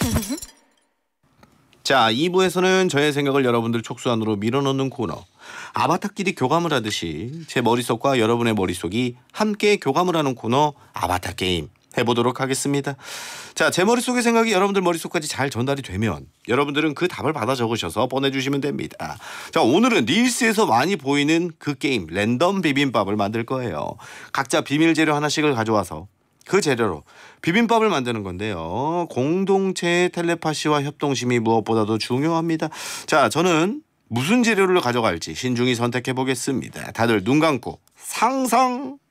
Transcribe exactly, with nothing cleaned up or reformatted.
자, 이 부에서는 저의 생각을 여러분들 촉수 안으로 밀어넣는 코너. 아바타끼리 교감을 하듯이 제 머릿속과 여러분의 머릿속이 함께 교감을 하는 코너 아바타 게임 해보도록 하겠습니다. 자, 제 머릿속의 생각이 여러분들 머릿속까지 잘 전달이 되면 여러분들은 그 답을 받아 적으셔서 보내주시면 됩니다. 자, 오늘은 릴스에서 많이 보이는 그 게임 랜덤 비빔밥을 만들 거예요. 각자 비밀 재료 하나씩을 가져와서 그 재료로 비빔밥을 만드는 건데요. 공동체의 텔레파시와 협동심이 무엇보다도 중요합니다. 자, 저는 무슨 재료를 가져갈지 신중히 선택해 보겠습니다. 다들 눈 감고 상상.